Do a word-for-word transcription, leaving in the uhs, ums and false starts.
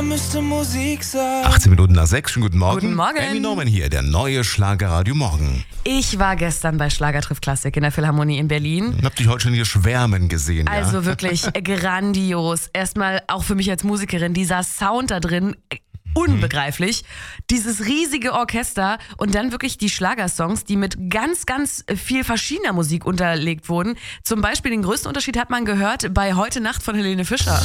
müsste Musik sein. achtzehn Minuten nach sechs, schönen guten Morgen. Guten Morgen. Amy Norman hier, der neue Schlagerradio Morgen. Ich war gestern bei Schlager trifft Klassik in der Philharmonie in Berlin. Hab dich heute schon hier schwärmen gesehen. Also ja? wirklich grandios. Erstmal auch für mich als Musikerin, dieser Sound da drin, unbegreiflich. Dieses riesige Orchester und dann wirklich die Schlagersongs, die mit ganz, ganz viel verschiedener Musik unterlegt wurden. Zum Beispiel den größten Unterschied hat man gehört bei Heute Nacht von Helene Fischer.